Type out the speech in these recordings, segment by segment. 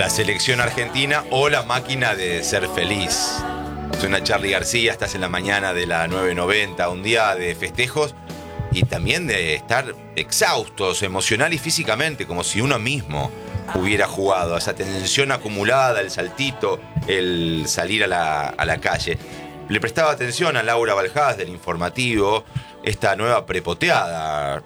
la selección argentina o la máquina de ser feliz. Suena Charly García, estás en la mañana de la 990, un día de festejos y también de estar exhaustos emocional y físicamente, como si uno mismo hubiera jugado. Esa tensión acumulada, el saltito, el salir a la calle. Le prestaba atención a Laura Baljás del informativo, esta nueva prepoteada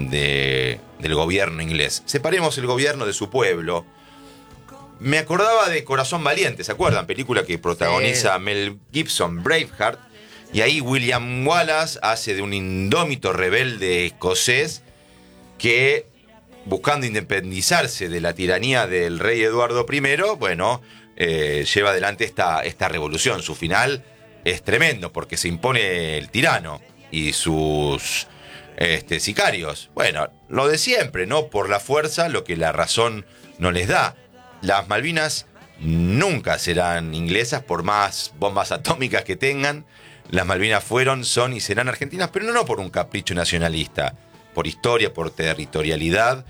del gobierno inglés. Separemos el gobierno de su pueblo. Me acordaba de Corazón Valiente, ¿se acuerdan? Película que protagoniza Mel Gibson, Braveheart. Y ahí William Wallace hace de un indómito rebelde escocés que, buscando independizarse de la tiranía del rey Eduardo I, bueno, lleva adelante esta revolución. Su final es tremendo porque se impone el tirano y sus sicarios. Bueno, lo de siempre, ¿no? Por la fuerza, lo que la razón no les da. Las Malvinas nunca serán inglesas por más bombas atómicas que tengan. Las Malvinas fueron, son y serán argentinas, pero no por un capricho nacionalista, por historia, por territorialidad,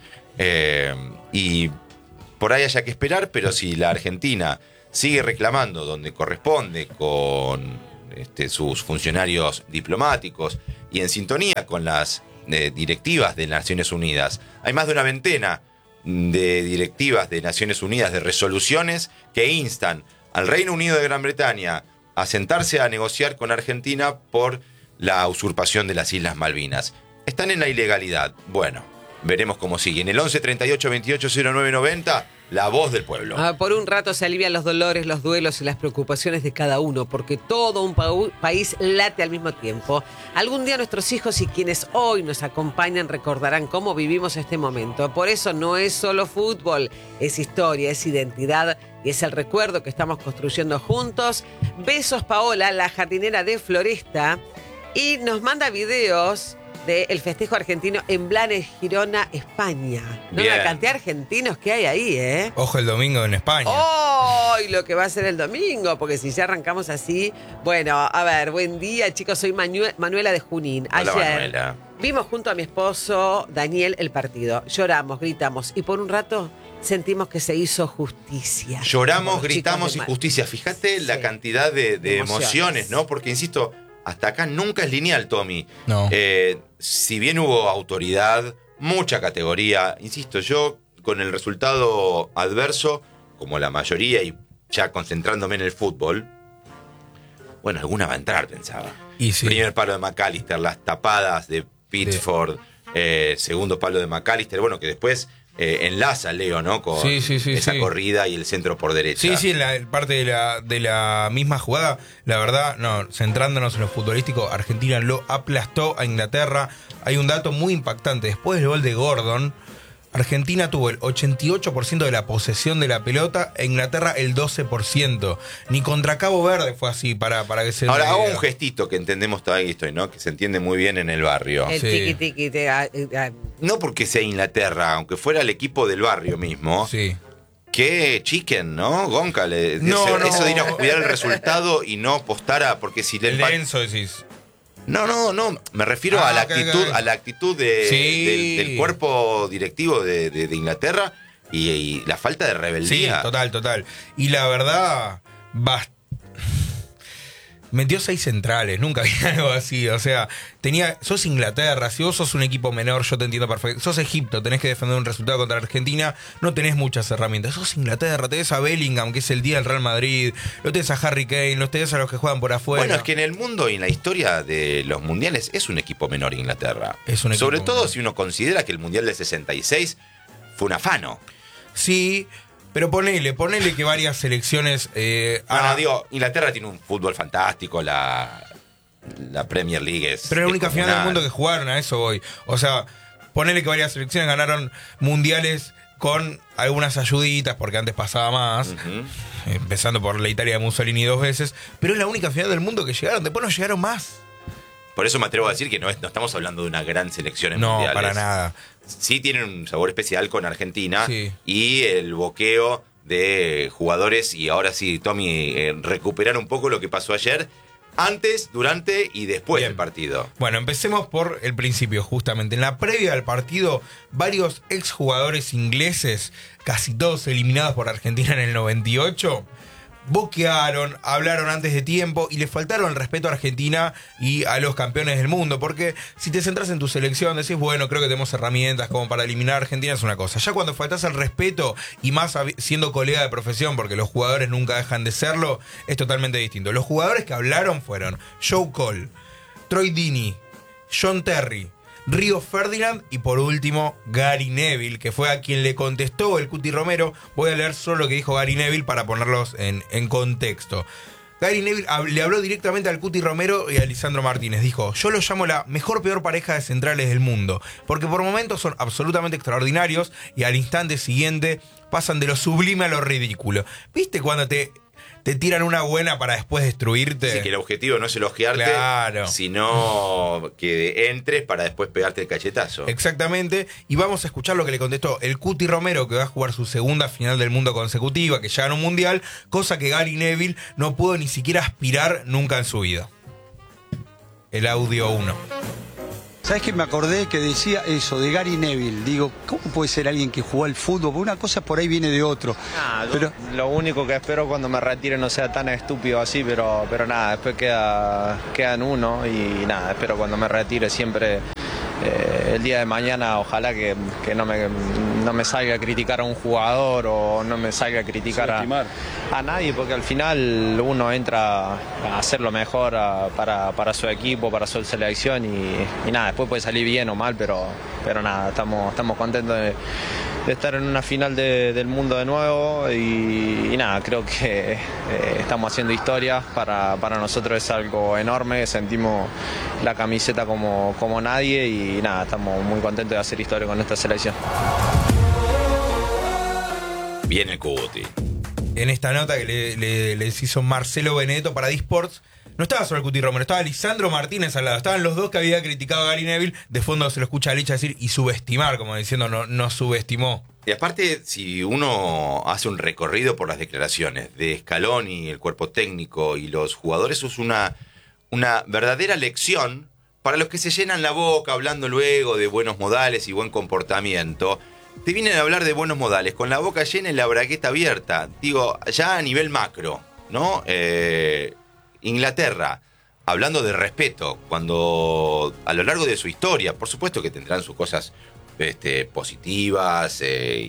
y por ahí haya que esperar, pero si la Argentina sigue reclamando donde corresponde con sus funcionarios diplomáticos y en sintonía con las directivas de Naciones Unidas, hay más de una veintena de directivas de Naciones Unidas, de resoluciones que instan al Reino Unido de Gran Bretaña a sentarse a negociar con Argentina por la usurpación de las Islas Malvinas. Están en la ilegalidad. Bueno, veremos cómo sigue. En el 11 38 28 09 90, la voz del pueblo. Por un rato se alivian los dolores, los duelos y las preocupaciones de cada uno, porque todo un país late al mismo tiempo. Algún día nuestros hijos y quienes hoy nos acompañan recordarán cómo vivimos este momento. Por eso no es solo fútbol, es historia, es identidad y es el recuerdo que estamos construyendo juntos. Besos, Paola, la jardinera de Floresta, y nos manda videos del festejo argentino en Blanes, Girona, España. ¿No? La cantidad de argentinos que hay ahí, ¿eh? Ojo el domingo en España. ¡Oh! Y lo que va a ser el domingo, porque si ya arrancamos así. Bueno, a ver, buen día, chicos. Soy Manuela de Junín. Hola, ayer Manuela. vimos junto a mi esposo Daniel el partido. Lloramos, gritamos y por un rato sentimos que se hizo justicia. Lloramos, gritamos y justicia. Fíjate la cantidad de emociones, ¿no? Porque, insisto, hasta acá nunca es lineal, Tommy. No. Si bien hubo autoridad, mucha categoría, insisto, yo con el resultado adverso, como la mayoría, y ya concentrándome en el fútbol, bueno, alguna va a entrar, pensaba. Y sí. Primer palo de McAllister, las tapadas de Pitford, segundo palo de McAllister, bueno, que después enlaza Leo, ¿no? Con esa corrida y el centro por derecha. Sí, en la parte de la misma jugada, la verdad, no, centrándonos en lo futbolístico, Argentina lo aplastó a Inglaterra. Hay un dato muy impactante. Después del gol de Gordon, Argentina tuvo el 88% de la posesión de la pelota e Inglaterra el 12%. Ni contra Cabo Verde fue así para que se... Ahora hago un gestito que entendemos todavía esto, ¿no? Que se entiende muy bien en el barrio. El tiqui-tiqui. No porque sea Inglaterra, aunque fuera el equipo del barrio mismo. Sí. Qué chicken, ¿no? Gonca, eso de ir a cuidar el resultado y no apostar porque si le... El de Enzo decís. No, me refiero a la actitud del cuerpo directivo de Inglaterra y la falta de rebeldía. Sí, total. Y la verdad, metió 6 centrales, nunca vi algo así. O sea, sos Inglaterra, si vos sos un equipo menor, yo te entiendo perfecto. Sos Egipto, tenés que defender un resultado contra Argentina, no tenés muchas herramientas. Sos Inglaterra, tenés a Bellingham, que es el día del Real Madrid, lo tenés a Harry Kane, los tenés a los que juegan por afuera. Bueno, es que en el mundo y en la historia de los mundiales es un equipo menor Inglaterra. Es un equipo sobre todo menor. si uno considera que el mundial del 66 fue un afano. Sí, pero ponele que varias selecciones... Inglaterra tiene un fútbol fantástico, la Premier League es... Pero es la única final del mundo que jugaron, a eso voy. O sea, ponele que varias selecciones ganaron mundiales con algunas ayuditas, porque antes pasaba más, empezando por la Italia de Mussolini 2 veces, pero es la única final del mundo que llegaron, después no llegaron más. Por eso me atrevo a decir que no estamos hablando de una gran selección en mundiales. No, para nada. Sí tienen un sabor especial con Argentina y el boqueo de jugadores, y ahora sí, Tommy, recuperar un poco lo que pasó ayer, antes, durante y después Bien. del partido. Bueno, empecemos por el principio, justamente. En la previa del partido, varios exjugadores ingleses, casi todos eliminados por Argentina en el 98, boquearon, hablaron antes de tiempo y le faltaron el respeto a Argentina y a los campeones del mundo. Porque si te centras en tu selección, decís, bueno, creo que tenemos herramientas como para eliminar a Argentina, es una cosa. Ya cuando faltás el respeto, y más siendo colega de profesión, porque los jugadores nunca dejan de serlo, es totalmente distinto. Los jugadores que hablaron fueron Joe Cole, Troy Deeney, John Terry, Rio Ferdinand y por último Gary Neville, que fue a quien le contestó el Cuti Romero. Voy a leer solo lo que dijo Gary Neville para ponerlos en contexto. Gary Neville le habló directamente al Cuti Romero y a Lisandro Martínez. Dijo: yo lo llamo la mejor peor pareja de centrales del mundo, porque por momentos son absolutamente extraordinarios y al instante siguiente pasan de lo sublime a lo ridículo. ¿Viste cuando te tiran una buena para después destruirte? Así que el objetivo no es elogiarte, Claro. sino que entres para después pegarte el cachetazo. Exactamente, y vamos a escuchar lo que le contestó el Cuti Romero, que va a jugar su segunda final del mundo consecutiva, que ya ganó un mundial, cosa que Gary Neville no pudo ni siquiera aspirar nunca en su vida. El audio 1. ¿Sabes qué? Me acordé que decía eso de Gary Neville. Digo, ¿cómo puede ser alguien que jugó al fútbol? Porque una cosa por ahí viene de otro. Pero Lo único que espero cuando me retire no sea tan estúpido así, pero nada, después queda en uno y nada, espero cuando me retire siempre el día de mañana, ojalá que no me salga a criticar a un jugador o no me salga a criticar a nadie, porque al final uno entra a hacer lo mejor para su equipo, para su selección y nada, después puede salir bien o mal, pero nada, estamos contentos de estar en una final del mundo de nuevo y nada, creo que estamos haciendo historia, para nosotros es algo enorme, sentimos la camiseta como nadie y nada, estamos muy contentos de hacer historia con esta selección. Bien el Cuti. En esta nota que les hizo Marcelo Benedetto para D-Sports, no estaba solo el Cuti Romero, estaba Lisandro Martínez al lado. Estaban los dos que había criticado a Gary Neville. De fondo se lo escucha a Licha decir y subestimar, como diciendo no subestimó. Y aparte, si uno hace un recorrido por las declaraciones de Scaloni, el cuerpo técnico y los jugadores, eso es una verdadera lección para los que se llenan la boca hablando luego de buenos modales y buen comportamiento. Te vienen a hablar de buenos modales con la boca llena y la bragueta abierta. Digo, ya a nivel macro, ¿no? Inglaterra, hablando de respeto, cuando a lo largo de su historia, por supuesto que tendrán sus cosas positivas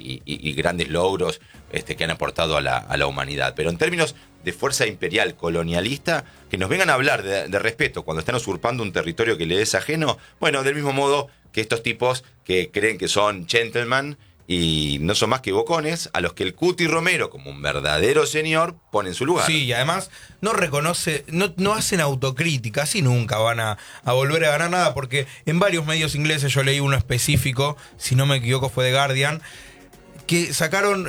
y grandes logros que han aportado a la humanidad, pero en términos de fuerza imperial colonialista, que nos vengan a hablar de respeto cuando están usurpando un territorio que le es ajeno, bueno, del mismo modo que estos tipos que creen que son gentlemen y no son más que bocones, a los que el Cuti Romero, como un verdadero señor, pone en su lugar. Sí, y además no reconoce, no hacen autocrítica, así nunca van a volver a ganar nada, porque en varios medios ingleses, yo leí uno específico, si no me equivoco fue The Guardian, que sacaron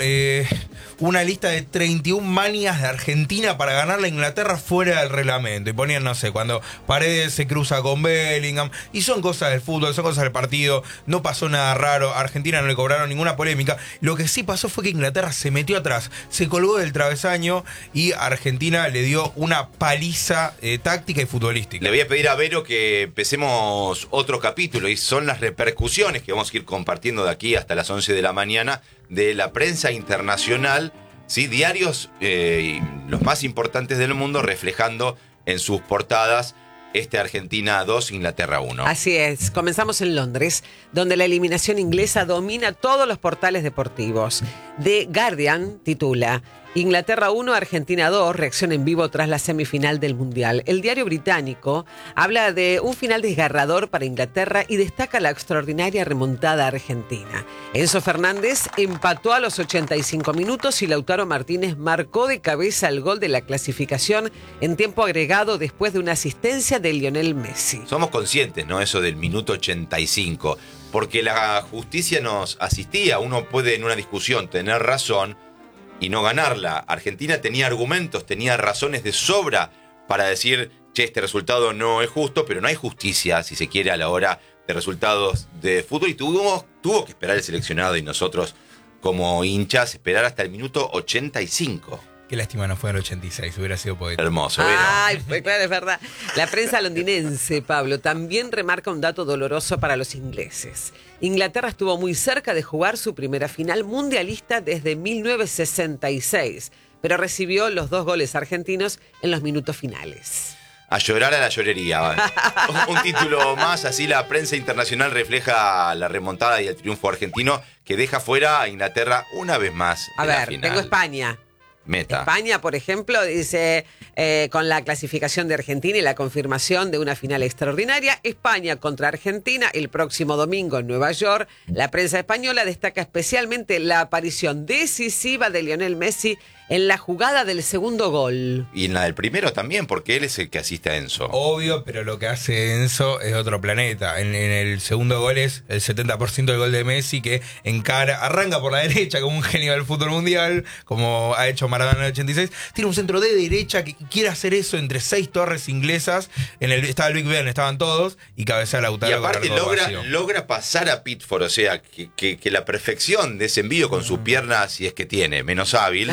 una lista de 31 manias de Argentina para ganar la Inglaterra fuera del reglamento. Y ponían, no sé, cuando Paredes se cruza con Bellingham. Y son cosas del fútbol, son cosas del partido. No pasó nada raro. A Argentina no le cobraron ninguna polémica. Lo que sí pasó fue que Inglaterra se metió atrás, se colgó del travesaño y Argentina le dio una paliza táctica y futbolística. Le voy a pedir a Vero que empecemos otro capítulo y son las repercusiones que vamos a ir compartiendo de aquí hasta las 11 de la mañana de la prensa internacional, ¿sí? Diarios los más importantes del mundo reflejando en sus portadas Argentina 2, Inglaterra 1. Así es, comenzamos en Londres, donde la eliminación inglesa domina todos los portales deportivos. The Guardian titula: Inglaterra 1, Argentina 2, reacción en vivo tras la semifinal del Mundial. El diario británico habla de un final desgarrador para Inglaterra y destaca la extraordinaria remontada argentina. Enzo Fernández empató a los 85 minutos y Lautaro Martínez marcó de cabeza el gol de la clasificación en tiempo agregado después de una asistencia de Lionel Messi. Somos conscientes, ¿no? Eso del minuto 85, porque la justicia nos asistía. Uno puede en una discusión tener razón y no ganarla. Argentina tenía argumentos, tenía razones de sobra para decir, che, este resultado no es justo, pero no hay justicia, si se quiere, a la hora de resultados de fútbol. Y tuvo que esperar el seleccionado y nosotros, como hinchas, esperar hasta el minuto 85. Qué lástima no fue en el 86, hubiera sido poético. Hermoso, bueno. Ay, pues claro, es verdad. La prensa londinense, Pablo, también remarca un dato doloroso para los ingleses. Inglaterra estuvo muy cerca de jugar su primera final mundialista desde 1966, pero recibió los 2 goles argentinos en los minutos finales. A llorar a la llorería. Un título más, así la prensa internacional refleja la remontada y el triunfo argentino que deja fuera a Inglaterra una vez más. A ver, tengo España. Meta. España, por ejemplo, dice, con la clasificación de Argentina y la confirmación de una final extraordinaria, España contra Argentina el próximo domingo en Nueva York. La prensa española destaca especialmente la aparición decisiva de Lionel Messi en la jugada del segundo gol. Y en la del primero también, porque él es el que asiste a Enzo. Obvio, pero lo que hace Enzo es otro planeta. En el segundo gol es el 70% del gol de Messi, que arranca por la derecha como un genio del fútbol mundial, como ha hecho Maradona en el 86. Tiene un centro de derecha que quiere hacer eso entre 6 torres inglesas. Estaba el Big Ben, estaban todos, y cabecea Lautaro. Y aparte logra pasar a Pickford, o sea, que la perfección de ese envío con su pierna, si es que tiene, menos hábil,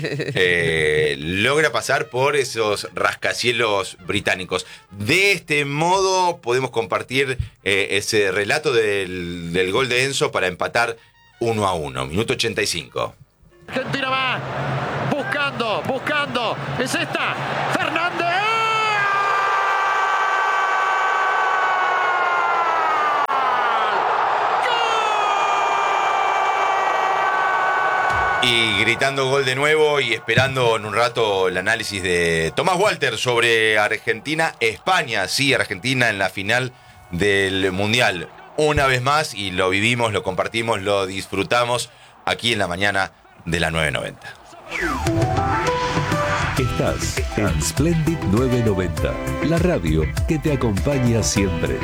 logra pasar por esos rascacielos británicos. De este modo podemos compartir ese relato del gol de Enzo para empatar 1-1, minuto 85. Argentina va buscando, es esta, Fernández. Y gritando gol de nuevo y esperando en un rato el análisis de Tomás Walter sobre Argentina-España. Sí, Argentina en la final del Mundial. Una vez más, y lo vivimos, lo compartimos, lo disfrutamos aquí en la mañana de la 990. Estás en Splendid 990, la radio que te acompaña siempre.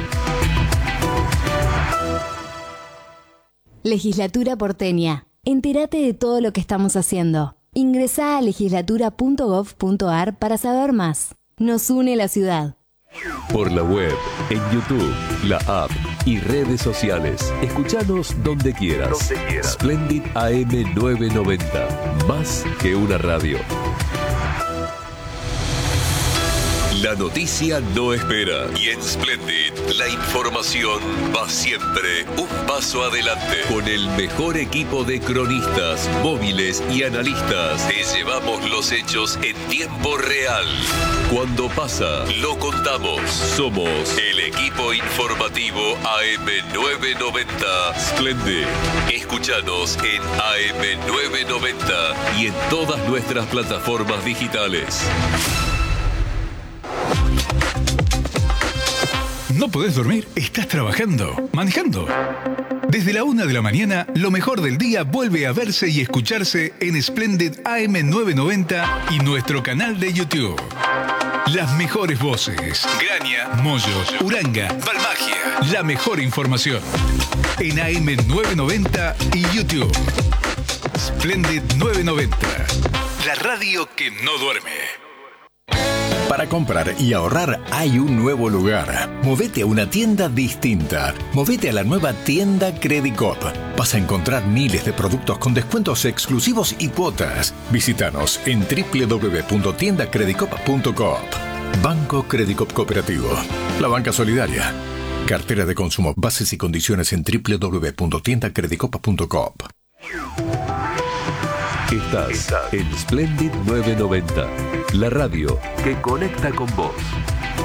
Legislatura porteña. Entérate de todo lo que estamos haciendo. Ingresá a legislatura.gov.ar para saber más. Nos une la ciudad. Por la web, en YouTube, la app y redes sociales. Escuchanos donde quieras. Splendid AM 990. Más que una radio. La noticia no espera y en Splendid la información va siempre un paso adelante. Con el mejor equipo de cronistas, móviles y analistas te llevamos los hechos en tiempo real. Cuando pasa, lo contamos. Somos el equipo informativo AM990 Splendid. Escúchanos en AM990 y en todas nuestras plataformas digitales. ¿No podés dormir? ¿Estás trabajando? ¿Manejando? Desde la 1 de la mañana, lo mejor del día vuelve a verse y escucharse en Splendid AM990 y nuestro canal de YouTube. Las mejores voces. Graña, Moyo, Uranga, Balmagia. La mejor información. En AM990 y YouTube. Splendid 990. La radio que no duerme. Para comprar y ahorrar hay un nuevo lugar. Movete a una tienda distinta. Movete a la nueva tienda Credicop. Vas a encontrar miles de productos con descuentos exclusivos y cuotas. Visítanos en www.tiendacredicop.coop. Banco Credicop Cooperativo. La banca solidaria. Cartera de consumo. Bases y condiciones en www.tiendacredicop.coop. Estás en Splendid 990, la radio que conecta con vos.